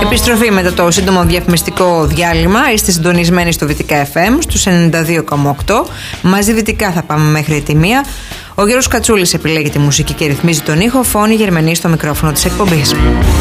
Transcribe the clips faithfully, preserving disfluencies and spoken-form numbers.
Επιστροφή μετά το σύντομο διαφημιστικό διάλειμμα. Είστε συντονισμένοι στο Βυτικά εφ εμ στους ενενήντα δύο κόμμα οκτώ. Μαζί Βυτικά θα πάμε μέχρι τη μία. Ο Γιώργος Κατσούλης επιλέγει τη μουσική και ρυθμίζει τον ήχο. Φώνη Γερμανή στο μικρόφωνο της εκπομπής.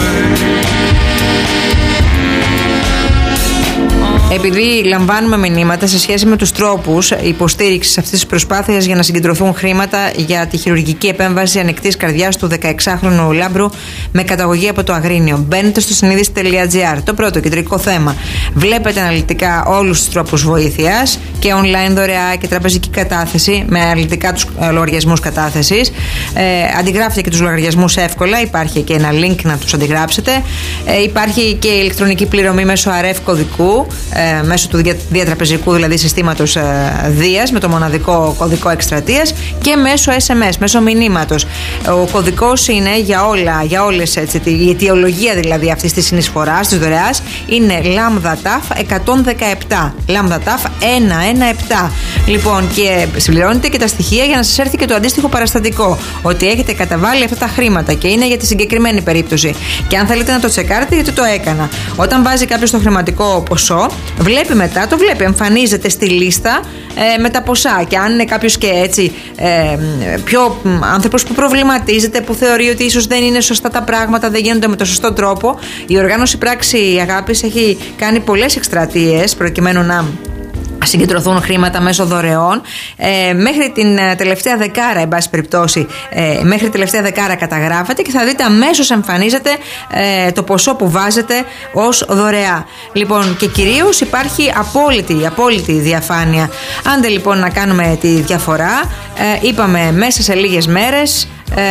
Επειδή λαμβάνουμε μηνύματα σε σχέση με τους τρόπους υποστήριξης αυτής της προσπάθειας για να συγκεντρωθούν χρήματα για τη χειρουργική επέμβαση ανοιχτής καρδιάς του δεκαεξάχρονου Λάμπρου με καταγωγή από το Αγρίνιο, μπαίνετε στο συνείδηση τελεία τζι άρ. Το πρώτο κεντρικό θέμα. Βλέπετε αναλυτικά όλους τους τρόπους βοήθειας και online δωρεά και τραπεζική κατάθεση με αναλυτικά τους λογαριασμούς κατάθεσης. Ε, αντιγράφετε και τους λογαριασμούς εύκολα. Υπάρχει και ένα link να τους αντιγράψετε. Ε, υπάρχει και ηλεκτρονική πληρωμή μέσω αρεφ κωδικού. Ε, μέσω του δια, διατραπεζικού δηλαδή συστήματος ε, Δίας με το μοναδικό κωδικό εκστρατείας και μέσω ες εμ ες, μέσω μηνύματος. Ο κωδικός είναι για όλα, για όλες έτσι, η αιτιολογία δηλαδή αυτής της συνεισφοράς, της δωρεάς είναι LambdaTAF εκατόν δεκαεπτά, LambdaTAF εκατόν δεκαεπτά. Λοιπόν, και συμπληρώνετε και τα στοιχεία για να σας έρθει και το αντίστοιχο παραστατικό ότι έχετε καταβάλει αυτά τα χρήματα και είναι για τη συγκεκριμένη περίπτωση. Και αν θέλετε να το τσεκάρετε, γιατί το έκανα. Όταν βάζει κάποιος το χρηματικό ποσό, βλέπει μετά, το βλέπει, εμφανίζεται στη λίστα ε, με τα ποσά. Και αν είναι κάποιος και έτσι ε, πιο άνθρωπος που προβληματίζεται, που θεωρεί ότι ίσως δεν είναι σωστά τα πράγματα, δεν γίνονται με το σωστό τρόπο, η οργάνωση Πράξη Αγάπης έχει κάνει πολλές εκστρατείες προκειμένου να συγκεντρωθούν χρήματα μέσω δωρεών. Ε, μέχρι την τελευταία δεκάρα, εν πάση περιπτώσει, ε, μέχρι τελευταία δεκάρα καταγράφετε και θα δείτε αμέσως εμφανίζεται ε, το ποσό που βάζετε ως δωρεά. Λοιπόν, και κυρίως υπάρχει απόλυτη, απόλυτη διαφάνεια. Άντε λοιπόν να κάνουμε τη διαφορά. Ε, είπαμε μέσα σε λίγες μέρες,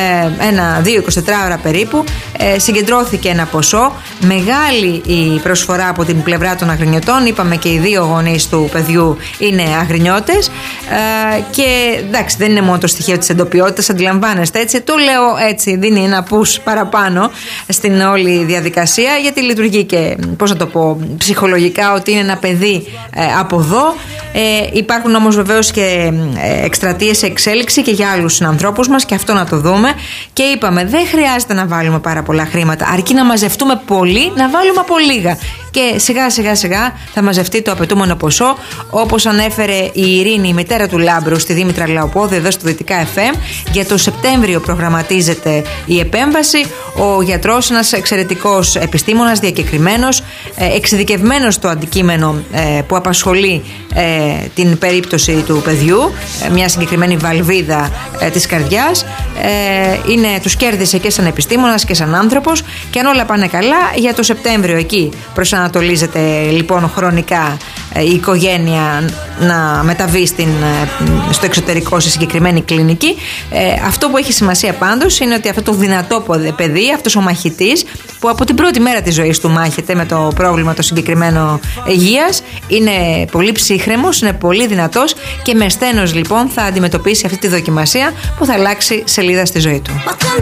ένα δύο εικοσιτέσσερις ώρα περίπου, ε, συγκεντρώθηκε ένα ποσό. Μεγάλη η προσφορά από την πλευρά των αγρινιωτών. Είπαμε και οι δύο γονείς του παιδιού είναι αγρινιώτες, ε, και εντάξει, δεν είναι μόνο το στοιχείο της εντοπιότητας, αντιλαμβάνεστε, έτσι, το λέω έτσι, δίνει ένα push παραπάνω στην όλη διαδικασία, γιατί λειτουργεί και, πώς να το πω, ψυχολογικά ότι είναι ένα παιδί ε, από εδώ. Ε, υπάρχουν όμως βεβαίως και ε, εκστρατείες σε εξέλιξη και για άλλους συνανθρώπους μας, και αυτό να το δούμε. Και είπαμε, δεν χρειάζεται να βάλουμε πάρα πολλά χρήματα, αρκεί να μαζευτούμε πολύ, να βάλουμε από λίγα. Και σιγά σιγά σιγά θα μαζευτεί το απαιτούμενο ποσό, όπως ανέφερε η Ειρήνη, η μητέρα του Λάμπρου, στη Δήμητρα Λεοπόδου, εδώ στο Δυτικά εφ εμ. Για το Σεπτέμβριο προγραμματίζεται η επέμβαση. Ο γιατρός, ένας εξαιρετικός επιστήμονας, διακεκριμένος, εξειδικευμένος στο αντικείμενο που απασχολεί την περίπτωση του παιδιού, μια συγκεκριμένη βαλβίδα της καρδιάς. Είναι, τους κέρδισε και σαν επιστήμονας και σαν άνθρωπος, και αν όλα πάνε καλά, για το Σεπτέμβριο εκεί προσανατολίζεται λοιπόν χρονικά η οικογένεια να μεταβεί στην, στο εξωτερικό, σε συγκεκριμένη κλινική. Ε, αυτό που έχει σημασία πάντως είναι ότι αυτό το δυνατό παιδί, αυτός ο μαχητής που από την πρώτη μέρα της ζωής του μάχεται με το πρόβλημα το συγκεκριμένο υγείας, είναι πολύ ψύχρεμος, είναι πολύ δυνατός, και με στένος λοιπόν θα αντιμετωπίσει αυτή τη δοκιμασία που θα αλλάξει σελίδα στη ζωή του.